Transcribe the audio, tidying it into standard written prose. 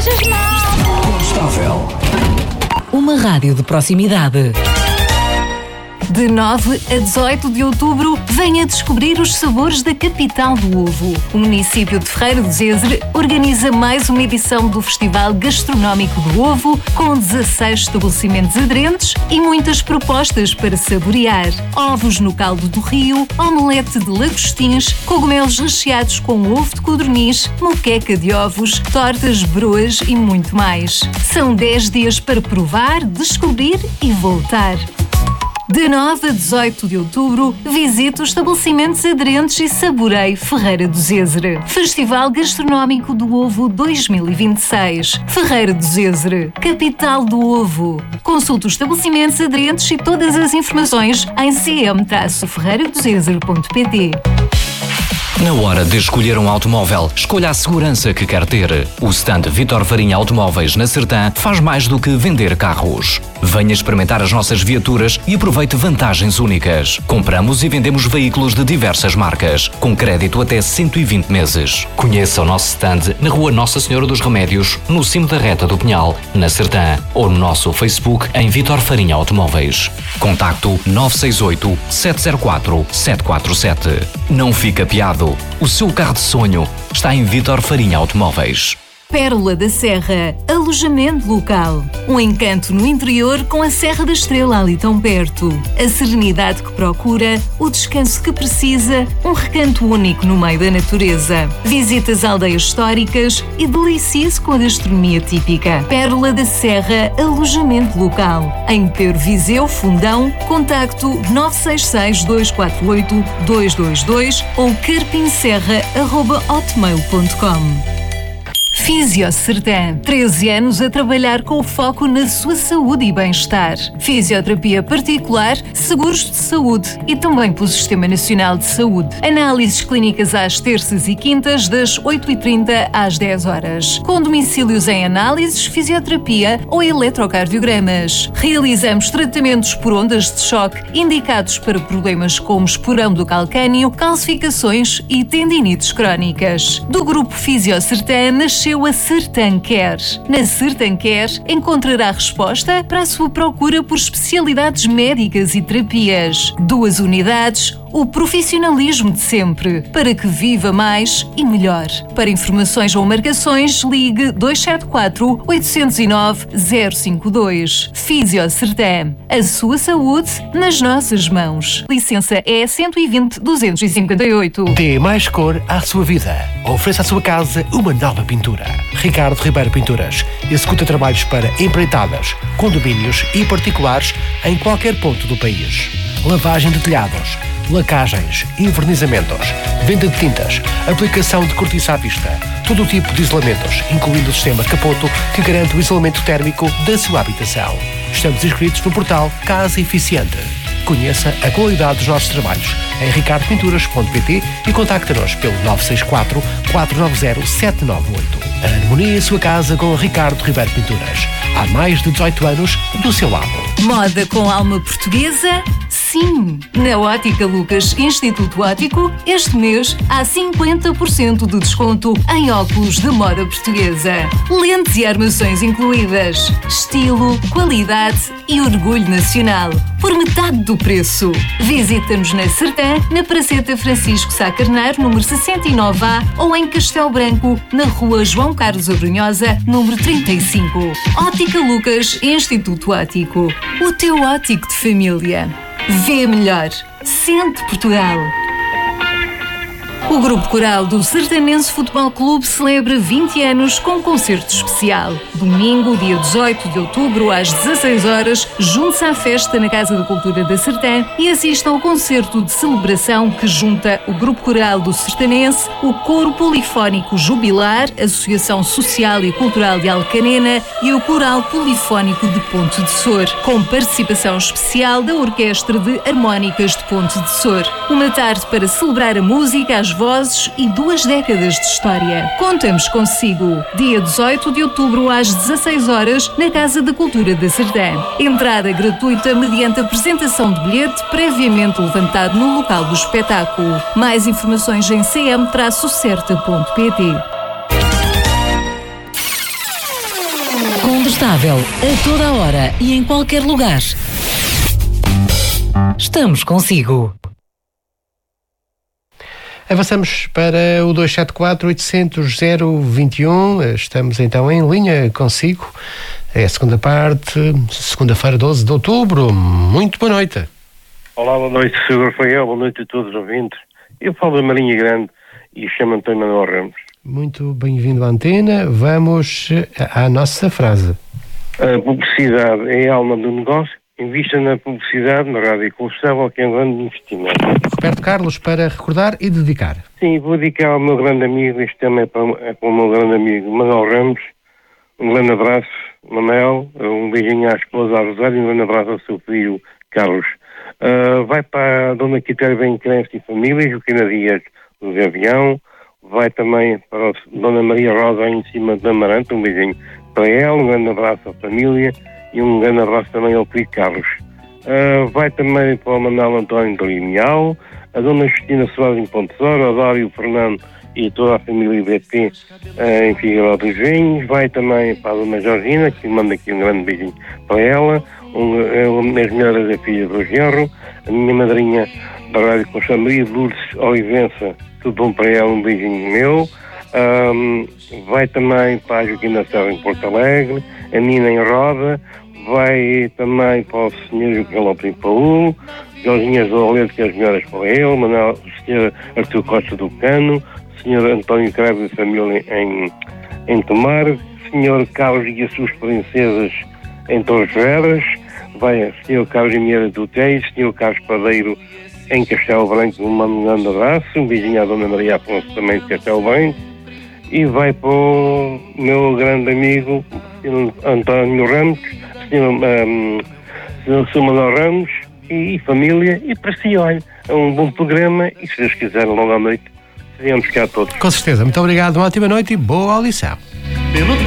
sejas mau. Instável. Uma rádio de proximidade. De 9 a 18 de outubro, venha descobrir os sabores da capital do ovo. O município de Ferreira do Zezer organiza mais uma edição do Festival Gastronómico do Ovo, com 16 estabelecimentos aderentes e muitas propostas para saborear. Ovos no caldo do rio, omelete de lagostins, cogumelos recheados com ovo de codorniz, moqueca de ovos, tortas, broas e muito mais. São 10 dias para provar, descobrir e voltar. De 9 a 18 de outubro, visite os estabelecimentos aderentes e saboreie Ferreira do Zezer. Festival Gastronómico do Ovo 2026. Ferreira do Zezer, capital do ovo. Consulte os estabelecimentos aderentes e todas as informações em cm-ferreiradozezer.pt. Na hora de escolher um automóvel, escolha a segurança que quer ter. O stand Vítor Farinha Automóveis na Sertã faz mais do que vender carros. Venha experimentar as nossas viaturas e aproveite vantagens únicas. Compramos e vendemos veículos de diversas marcas, com crédito até 120 meses. Conheça o nosso stand na Rua Nossa Senhora dos Remédios, no cimo da Reta do Pinhal, na Sertã, ou no nosso Facebook em Vítor Farinha Automóveis. Contacto 968 704 747. Não fica piado. O seu carro de sonho está em Vítor Farinha Automóveis. Pérola da Serra, alojamento local. Um encanto no interior com a Serra da Estrela ali tão perto. A serenidade que procura, o descanso que precisa, um recanto único no meio da natureza. Visite as aldeias históricas e delicie-se com a gastronomia típica. Pérola da Serra, alojamento local. Em Pero Viseu, Fundão, contacto 966 248 222 ou carpinserra@hotmail.com. Físio Sertã, 13 anos a trabalhar com o foco na sua saúde e bem-estar. Fisioterapia particular, seguros de saúde e também pelo Sistema Nacional de Saúde. Análises clínicas às terças e quintas, das 8h30 às 10 horas. Com domicílios em análises, fisioterapia ou eletrocardiogramas. Realizamos tratamentos por ondas de choque indicados para problemas como esporão do calcânio, calcificações e tendinites crónicas. Do Grupo Físio Sertã nasceu a Sertã Care. Na Sertã Care encontrará resposta para a sua procura por especialidades médicas e terapias. 2 unidades, o profissionalismo de sempre, para que viva mais e melhor. Para informações ou marcações, ligue 274 809 052. Físio Sertã. A sua saúde nas nossas mãos. Licença é 120-258. Dê mais cor à sua vida. Ofereça à sua casa uma nova pintura. Ricardo Ribeiro Pinturas executa trabalhos para empreitadas, condomínios e particulares em qualquer ponto do país. Lavagem de telhados, lacagens, envernizamentos, venda de tintas, aplicação de cortiça à vista, todo o tipo de isolamentos, incluindo o sistema Capoto, que garante o isolamento térmico da sua habitação. Estamos inscritos no portal Casa Eficiente. Conheça a qualidade dos nossos trabalhos em ricardopinturas.pt e contacte-nos pelo 964 490 798. Harmonia em sua casa com Ricardo Ribeiro Pinturas. Há mais de 18 anos do seu lado. Moda com alma portuguesa? Sim! Na Ótica Lucas Instituto Óptico, este mês há 50% de desconto em óculos de moda portuguesa. Lentes e armações incluídas. Estilo, qualidade e orgulho nacional. Por metade do preço. Visita-nos na Sertã, na Praceta Francisco Sá Carneiro, número 69A, ou em Castelo Branco, na Rua João Carlos Abrunhosa, número 35. Ótica Lucas Instituto Óptico. O teu óptico de família. Vê melhor. Sente Portugal. O Grupo Coral do Sertanense Futebol Clube celebra 20 anos com concerto especial. Domingo, dia 18 de outubro, às 16 horas, junte-se à festa na Casa da Cultura da Sertã e assista ao concerto de celebração que junta o Grupo Coral do Sertanense, o Coro Polifónico Jubilar, Associação Social e Cultural de Alcanena e o Coral Polifónico de Ponte de Sor, com participação especial da Orquestra de Harmónicas de Ponte de Sor. Uma tarde para celebrar a música, as vozes e 2 décadas de história. Contamos consigo. Dia 18 de outubro às 16 horas na Casa da Cultura da Sertã. Entrada gratuita mediante apresentação de bilhete previamente levantado no local do espetáculo. Mais informações em cm-certa.pt. estável, a toda a hora e em qualquer lugar. Estamos consigo. Avançamos para o 274-800-021. Estamos então em linha consigo. É a segunda parte, segunda-feira, 12 de outubro. Muito boa noite. Olá, boa noite, Sr. Rafael. Boa noite a todos os ouvintes. Eu falo da Marinha Grande e chamo António Manuel Ramos. Muito bem-vindo à antena. Vamos à nossa frase. A publicidade é a alma do negócio. Invista na publicidade, na rádio e comercial, que é um grande investimento. Roberto Carlos, para recordar e dedicar. Sim, vou dedicar ao meu grande amigo, este tema é para o meu grande amigo Manuel Ramos. Um grande abraço, Manuel, um beijinho à esposa, à Rosário, e um grande abraço ao seu filho, Carlos. Vai para a Dona Quitéria Bem Crença e Família, Joaquina Dias do Gavião. Vai também para a Dona Maria Rosa, em cima da Amarante, um beijinho para ela, um grande abraço à família. E um grande abraço também ao Pico Carlos. Vai também para o Manuel António de Limial, a Dona Justina Soares em Pontesora, o Dário Fernando e toda a família IBP em Figueiró dos Vinhos. Vai também para a Dona Georgina, que manda aqui um grande beijinho para ela, as melhoras da filha do Genro, a minha madrinha da Rádio Concha Maria, Lourdes Olivença, tudo bom para ela, um beijinho meu. Vai também para a Joaquina Serra em Porto Alegre, a Nina em Roda. Vai também para o Sr. Joaquim Lopes em Paú, Jorginhas do Oleto, que é as melhoras para ele, o Sr. Artur Costa do Cano, o Sr. António Cravo e família em Tomar, o Sr. Carlos e as suas princesas em Torres Vedras, vai o Sr. Carlos Mieira do Teis, o Sr. Carlos Padeiro em Castelo Branco, um grande abraço, um beijinho à Dona Maria Afonso também de Castelo Branco, e vai para o meu grande amigo, o Sr. António Ramos, Sr. Manuel Ramos e família, e para si, olha, é um bom programa e se Deus quiser, logo à noite, seremos cá todos. Com certeza. Muito obrigado, uma ótima noite e boa audição.